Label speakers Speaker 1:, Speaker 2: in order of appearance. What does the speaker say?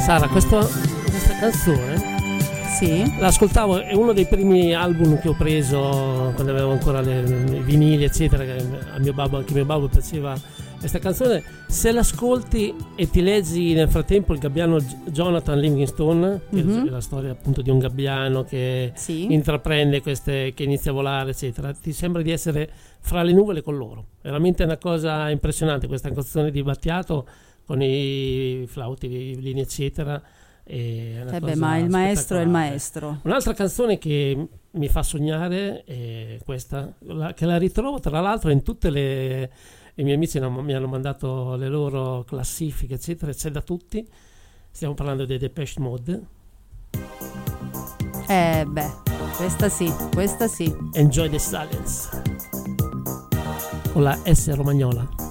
Speaker 1: Sara, questa canzone
Speaker 2: sì,
Speaker 1: l'ascoltavo, è uno dei primi album che ho preso quando avevo ancora i vinili eccetera, che anche mio babbo piaceva questa canzone. Se l'ascolti e ti leggi nel frattempo il gabbiano Jonathan Livingstone, che è la storia appunto di un gabbiano che intraprende che inizia a volare eccetera, ti sembra di essere fra le nuvole con loro. Veramente è una cosa impressionante questa canzone di Battiato con i flauti, i violini eccetera.
Speaker 2: Ma il maestro è il maestro.
Speaker 1: Un'altra canzone che mi fa sognare è questa, che la ritrovo tra l'altro in tutte i miei amici mi hanno mandato le loro classifiche eccetera, c'è da tutti. Stiamo parlando dei Depeche Mode.
Speaker 2: Questa sì.
Speaker 1: Enjoy the Silence con la S romagnola.